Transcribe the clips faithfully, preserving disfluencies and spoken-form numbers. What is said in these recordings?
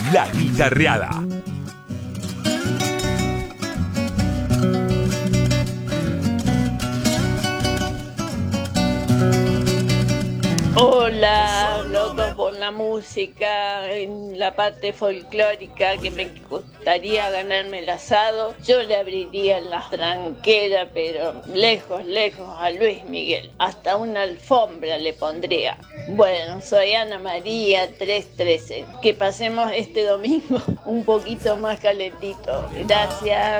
La Guitarreada. Hola, locos por la música, en la parte folclórica que me gustaría ganarme el asado, yo le abriría la tranquera, pero lejos, lejos a Luis Miguel, hasta una alfombra le pondría. Bueno, soy Ana María trescientos trece, que pasemos este domingo un poquito más calentito, gracias.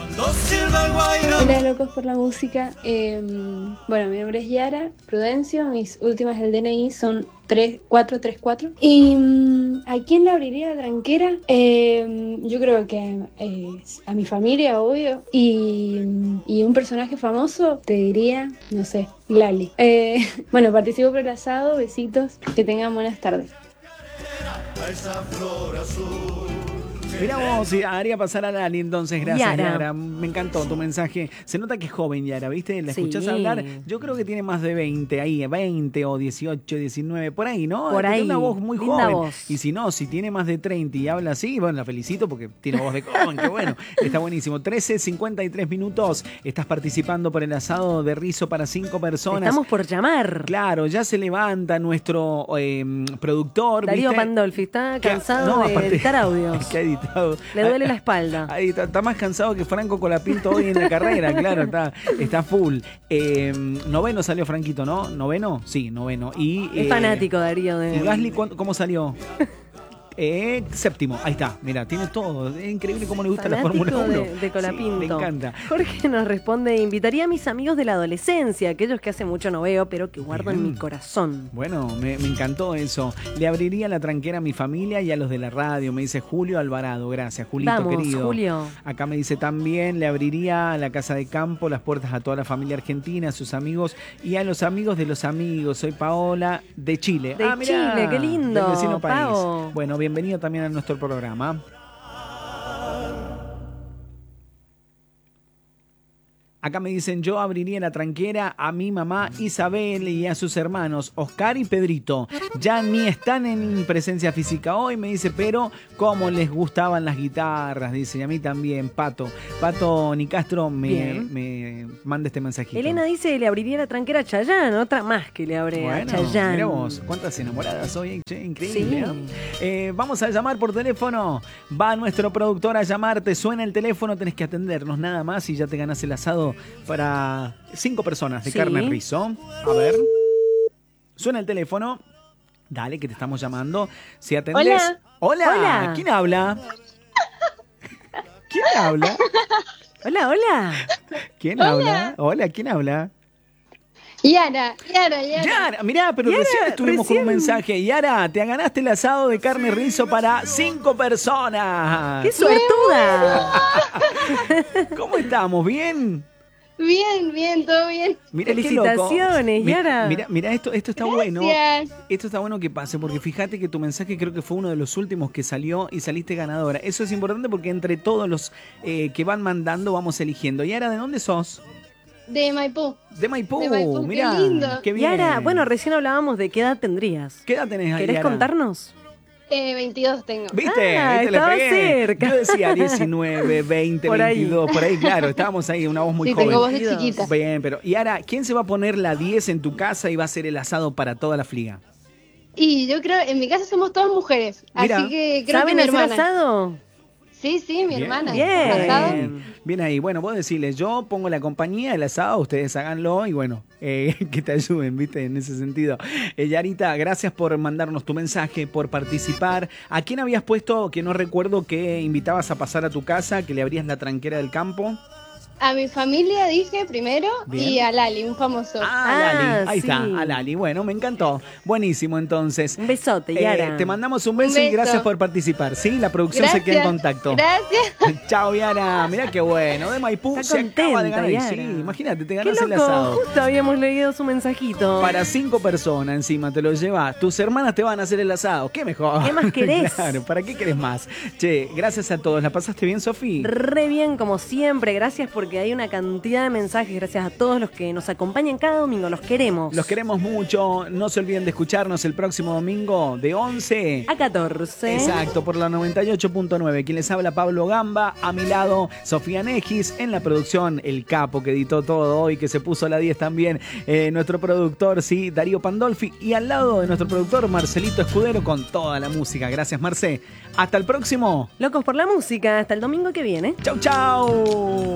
Hola locos por la música, eh, bueno, mi nombre es Yara Prudencio, mis últimas del D N I son cuatro tres cuatro y um, ¿a quién le abriría la tranquera? Eh, yo creo que eh, a mi familia, obvio, y, y un personaje famoso, te diría, no sé, Lali. Eh, bueno, participo por el asado, besitos, que tengan buenas tardes. Mirá vos, haría pasar a Lali entonces, gracias Yara. Yara. Me encantó tu mensaje. Se nota que es joven Yara, ¿viste? La Sí. escuchás hablar, yo creo que tiene más de veinte ahí, veinte o dieciocho, diecinueve, por ahí, ¿no? Por ahí. Tiene una voz muy Linda joven. voz. Y si no, si tiene más de treinta y habla así, bueno, la felicito porque tiene voz de joven, qué bueno. Está buenísimo. trece cincuenta y tres minutos, estás participando por el asado de rizo para cinco personas. Estamos por llamar. Claro, ya se levanta nuestro eh, productor. Darío ¿viste? Pandolfi está Que- cansado no, de aparte- editar audios. que ha editado. Le duele la espalda. Ahí está, está más cansado que Franco Colapinto hoy en la carrera, claro, está, está full. Eh, noveno salió Franquito, ¿no? ¿Noveno? Sí, noveno. Y, Es eh, fanático Darío de... ¿Y Gasly cuánto- cómo salió? Eh, séptimo, ahí está, mira, tiene todo. Es increíble cómo le gusta la Fanático Fórmula uno. de, de Colapinto. Sí, le encanta. Jorge nos responde: invitaría a mis amigos de la adolescencia, aquellos que hace mucho no veo, pero que guardo en Bien. mi corazón. Bueno, me, me encantó eso. Le abriría la tranquera a mi familia y a los de la radio. Me dice Julio Alvarado. Gracias, Julito Vamos, querido. Julio. Acá me dice también, le abriría a la casa de campo las puertas a toda la familia argentina, a sus amigos y a los amigos de los amigos. Soy Paola de Chile. De Ah, mirá, Chile, qué lindo, del vecino país. Pao. Bueno, bienvenido también a nuestro programa. Acá me dicen, yo abriría la tranquera a mi mamá Isabel y a sus hermanos Oscar y Pedrito. Ya ni están en presencia física hoy, me dice, pero cómo les gustaban las guitarras, dice, y a mí también, Pato. Pato Nicastro me, me manda este mensajito. Elena dice: le abriría la tranquera a Chayanne, otra más que le abre Bueno, a Chayanne. mira vos, cuántas enamoradas hoy, che, increíble. Sí. ¿No? Eh, vamos a llamar por teléfono. Va nuestro productor a llamarte, suena el teléfono, tenés que atendernos nada más y ya te ganás el asado para cinco personas de Sí. carne rizo. A ver. Suena el teléfono. Dale, que te estamos llamando. Si atendés. Hola. Hola. Hola. ¿Quién habla? ¿Quién habla? Hola, hola. ¿Quién habla? Hola, ¿quién habla? Yara, Yara, Yara. Yara, mirá, pero Yara, recién estuvimos recién. con un mensaje. Yara, te ganaste el asado de carne rizo para cinco personas. ¡Qué suertuda! ¿Cómo estamos? ¿Bien? Bien, bien, todo bien. Mirá qué Felicitaciones, loco. Mi- Yara. Mira, mira, esto, esto está Gracias. bueno. Esto está bueno que pase, porque fíjate que tu mensaje creo que fue uno de los últimos que salió y saliste ganadora. Eso es importante porque entre todos los eh, que van mandando vamos eligiendo. Yara, ¿de dónde sos? De Maipú. De Maipú. De Maipú, qué Mirá, lindo. qué bien. Yara, bueno, recién hablábamos de qué edad tendrías. ¿Qué edad tenés, ¿Querés Yara? contarnos? Eh, veintidós tengo. ¿Viste? Ah, ¿Viste? Le estaba pegué. cerca. Yo decía diecinueve, veinte, Por ahí. veintidós, por ahí, claro, estábamos ahí, una voz muy Sí, joven. tengo voz de chiquita. Bien, pero y ahora, ¿quién se va a poner la diez en tu casa y va a hacer el asado para toda la fliga? Y yo creo, en mi casa somos todas mujeres. Mira. Así que creo que ¿Saben mi hacer hermana. asado? Sí, sí, mi hermana. bien. ¿Asado? Bien, bien ahí. Bueno, vos decirles, yo pongo la compañía, el asado, ustedes háganlo y bueno, eh, que te ayuden, ¿viste? En ese sentido. Eh, Yarita, gracias por mandarnos tu mensaje, por participar. ¿A quién habías puesto, que no recuerdo, que invitabas a pasar a tu casa, que le abrías la tranquera del campo? A mi familia dije primero Bien. y a Lali, un famoso. Ah, Ah, Lali. Ahí sí. está, a Lali. Bueno, me encantó. Buenísimo, entonces. Un besote, Eh, Yara. te mandamos un beso, Un y beso. gracias por participar. Sí, la producción Gracias. se queda en contacto. Gracias. Chao, Yara. Mirá qué bueno. De Maipú Está se acaba de contenta, ganar. Y Yara. sí, imagínate, te Qué ganas el loco, asado. justo habíamos leído su mensajito. Para cinco personas encima te lo llevas. Tus hermanas te van a hacer el asado. ¿Qué mejor? ¿Qué más querés? Claro, ¿para qué querés más? Che, gracias a todos. ¿La pasaste bien, Sofi? Re bien, como siempre. Gracias por porque hay una cantidad de mensajes. Gracias a todos los que nos acompañan cada domingo. Los queremos. Los queremos mucho. No se olviden de escucharnos el próximo domingo de once a catorce. Exacto, por la noventa y ocho punto nueve. Quien les habla, Pablo Gamba. A mi lado, Sofía Negis. En la producción, el capo que editó todo hoy, que se puso a la diez también. Eh, nuestro productor, sí, Darío Pandolfi. Y al lado de nuestro productor, Marcelito Escudero, con toda la música. Gracias, Marce. Hasta el próximo. Locos por la música. Hasta el domingo que viene. Chau, chau.